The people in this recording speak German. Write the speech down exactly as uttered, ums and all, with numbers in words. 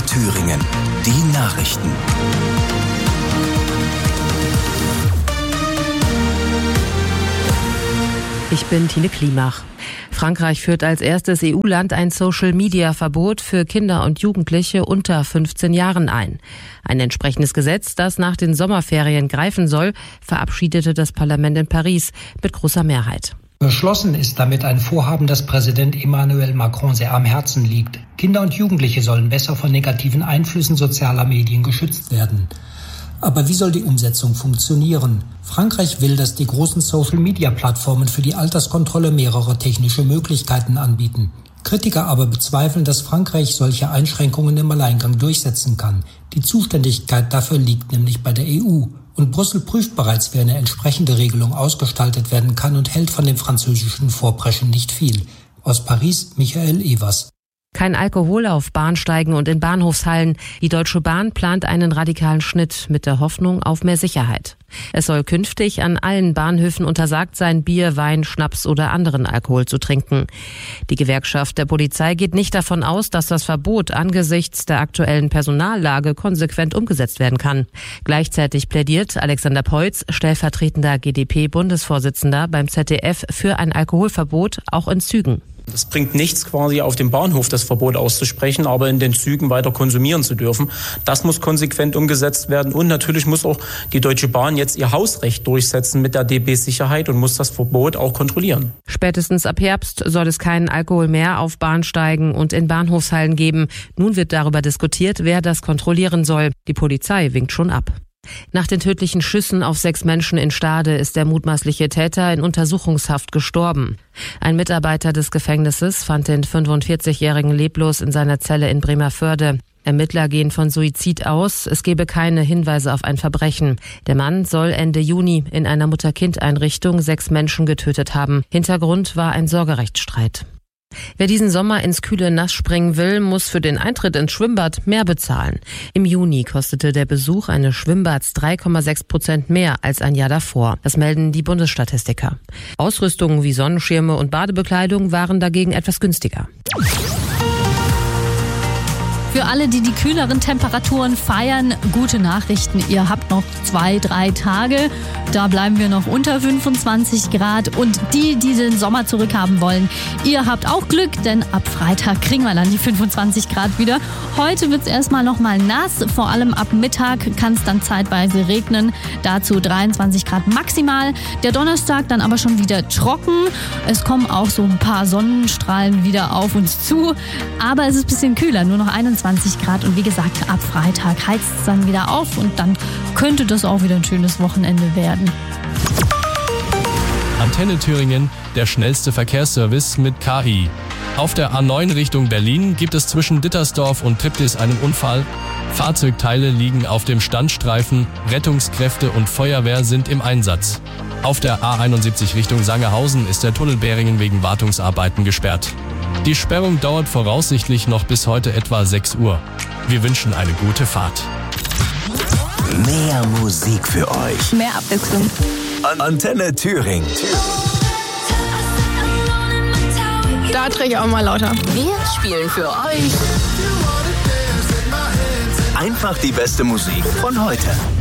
Thüringen. Die Nachrichten. Ich bin Tine Klimach. Frankreich führt als erstes E U-Land ein Social-Media-Verbot für Kinder und Jugendliche unter fünfzehn Jahren ein. Ein entsprechendes Gesetz, das nach den Sommerferien greifen soll, verabschiedete das Parlament in Paris mit großer Mehrheit. Beschlossen ist damit ein Vorhaben, das Präsident Emmanuel Macron sehr am Herzen liegt. Kinder und Jugendliche sollen besser von negativen Einflüssen sozialer Medien geschützt werden. Aber wie soll die Umsetzung funktionieren? Frankreich will, dass die großen Social-Media-Plattformen für die Alterskontrolle mehrere technische Möglichkeiten anbieten. Kritiker aber bezweifeln, dass Frankreich solche Einschränkungen im Alleingang durchsetzen kann. Die Zuständigkeit dafür liegt nämlich bei der E U. Und Brüssel prüft bereits, wie eine entsprechende Regelung ausgestaltet werden kann und hält von dem französischen Vorpreschen nicht viel. Aus Paris, Michael Evers. Kein Alkohol auf Bahnsteigen und in Bahnhofshallen. Die Deutsche Bahn plant einen radikalen Schnitt mit der Hoffnung auf mehr Sicherheit. Es soll künftig an allen Bahnhöfen untersagt sein, Bier, Wein, Schnaps oder anderen Alkohol zu trinken. Die Gewerkschaft der Polizei geht nicht davon aus, dass das Verbot angesichts der aktuellen Personallage konsequent umgesetzt werden kann. Gleichzeitig plädiert Alexander Peutz, stellvertretender G d P-Bundesvorsitzender beim Z D F, für ein Alkoholverbot auch in Zügen. Es bringt nichts, quasi auf dem Bahnhof das Verbot auszusprechen, aber in den Zügen weiter konsumieren zu dürfen. Das muss konsequent umgesetzt werden. Und natürlich muss auch die Deutsche Bahn jetzt ihr Hausrecht durchsetzen mit der D B-Sicherheit und muss das Verbot auch kontrollieren. Spätestens ab Herbst soll es keinen Alkohol mehr auf Bahnsteigen und in Bahnhofshallen geben. Nun wird darüber diskutiert, wer das kontrollieren soll. Die Polizei winkt schon ab. Nach den tödlichen Schüssen auf sechs Menschen in Stade ist der mutmaßliche Täter in Untersuchungshaft gestorben. Ein Mitarbeiter des Gefängnisses fand den fünfundvierzigjährigen leblos in seiner Zelle in Bremervörde. Ermittler gehen von Suizid aus, es gebe keine Hinweise auf ein Verbrechen. Der Mann soll Ende Juni in einer Mutter-Kind-Einrichtung sechs Menschen getötet haben. Hintergrund war ein Sorgerechtsstreit. Wer diesen Sommer ins kühle Nass springen will, muss für den Eintritt ins Schwimmbad mehr bezahlen. Im Juni kostete der Besuch eines Schwimmbads drei Komma sechs Prozent mehr als ein Jahr davor. Das melden die Bundesstatistiker. Ausrüstungen wie Sonnenschirme und Badebekleidung waren dagegen etwas günstiger. Für alle, die die kühleren Temperaturen feiern, gute Nachrichten. Ihr habt noch zwei, drei Tage. Da bleiben wir noch unter fünfundzwanzig Grad. Und die, die den Sommer zurückhaben wollen, ihr habt auch Glück, denn ab Freitag kriegen wir dann die fünfundzwanzig Grad wieder. Heute wird es erstmal noch mal nass. Vor allem ab Mittag kann es dann zeitweise regnen. Dazu dreiundzwanzig Grad maximal. Der Donnerstag dann aber schon wieder trocken. Es kommen auch so ein paar Sonnenstrahlen wieder auf uns zu. Aber es ist ein bisschen kühler, nur noch einundzwanzig Grad und wie gesagt, ab Freitag heizt es dann wieder auf und dann könnte das auch wieder ein schönes Wochenende werden. Antenne Thüringen, der schnellste Verkehrsservice mit K I. Auf der A neun Richtung Berlin gibt es zwischen Dittersdorf und Triptis einen Unfall. Fahrzeugteile liegen auf dem Standstreifen, Rettungskräfte und Feuerwehr sind im Einsatz. Auf der A einundsiebzig Richtung Sangerhausen ist der Tunnel Beringen wegen Wartungsarbeiten gesperrt. Die Sperrung dauert voraussichtlich noch bis heute etwa sechs Uhr. Wir wünschen eine gute Fahrt. Mehr Musik für euch. Mehr Abwechslung. Antenne Thüringen. Da drehe ich auch mal lauter. Wir spielen für euch Einfach die beste Musik von heute.